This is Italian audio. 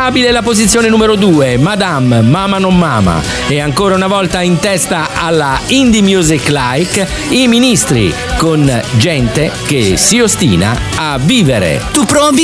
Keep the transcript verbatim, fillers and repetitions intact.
instabile la posizione numero due, Madame, Mama non Mama. E ancora una volta in testa alla Indie Music Like, i Ministri, con Gente che si ostina a vivere. Tu provi